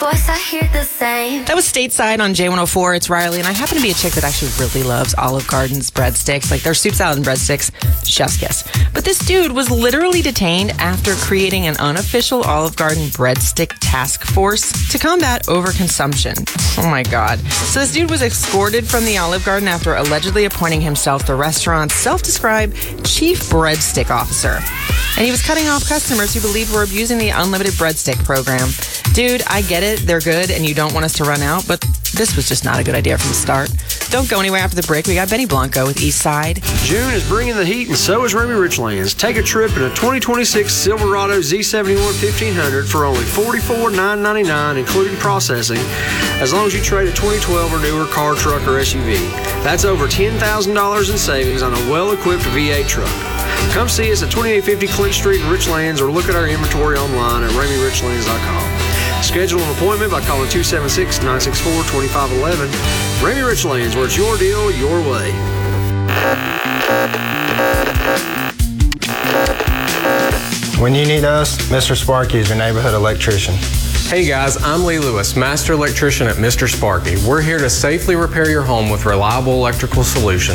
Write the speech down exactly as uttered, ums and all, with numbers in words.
voice, I hear the same. That was Stateside on J one oh four. It's Riley, and I happen to be a chick that actually really loves Olive Garden's breadsticks. Like their soup salad and breadsticks, chef's kiss. But this dude was literally detained after creating an unofficial Olive Garden breadstick task force to combat overconsumption. Oh my God. So this dude was escorted from the Olive Garden after allegedly appointing himself the restaurant's self-described chief breadstick officer. And he was cutting off customers who believed were abusing the unlimited breadstick program. Dude, I get it. They're good and you don't want us to run out, but this was just not a good idea from the start. Don't go anywhere after the break. We got Benny Blanco with Eastside. June is bringing the heat, and so is Remy Richlands. Take a trip in a twenty twenty-six Silverado Z seventy-one fifteen hundred for only forty-four thousand nine hundred ninety-nine dollars, including processing, as long as you trade a twenty twelve or newer car, truck, or S U V. That's over ten thousand dollars in savings on a well-equipped V eight truck. Come see us at twenty-eight fifty Clinton Street in Richlands, or look at our inventory online at Remy Richlands dot com. Schedule an appointment by calling two seven six, nine six four, two five one one. Remy Richlands, where it's your deal, your way. When you need us, Mister Sparky is your neighborhood electrician. Hey guys, I'm Lee Lewis, Master Electrician at Mister Sparky. We're here to safely repair your home with reliable electrical solutions.